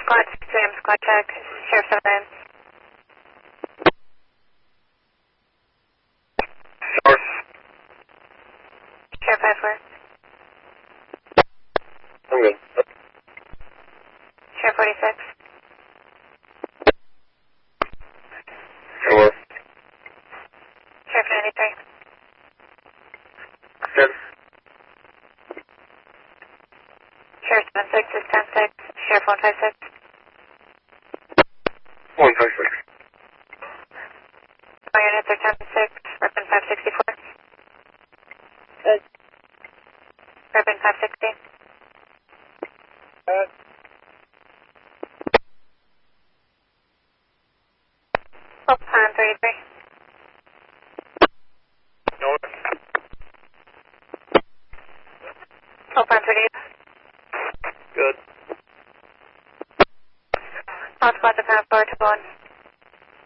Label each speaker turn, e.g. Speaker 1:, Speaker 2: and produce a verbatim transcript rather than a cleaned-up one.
Speaker 1: Squad six A M, squad check, Sheriff seven A M.
Speaker 2: North.
Speaker 1: Sheriff five four.
Speaker 2: I'm good.
Speaker 1: Sheriff forty-six.
Speaker 2: Hello.
Speaker 1: Sheriff ninety-three.
Speaker 2: Good.
Speaker 1: Sheriff seven six is ten six. Sheriff one five six.
Speaker 2: One five six.
Speaker 1: All units are ten six. Ribbon five sixty-four.
Speaker 3: Good.
Speaker 1: Ribbon five sixty.
Speaker 3: Good.
Speaker 1: Oh, plan thirty-three.
Speaker 2: North.
Speaker 1: Oh, plan thirty-eight.
Speaker 2: Good.
Speaker 1: All squads are found forward to one.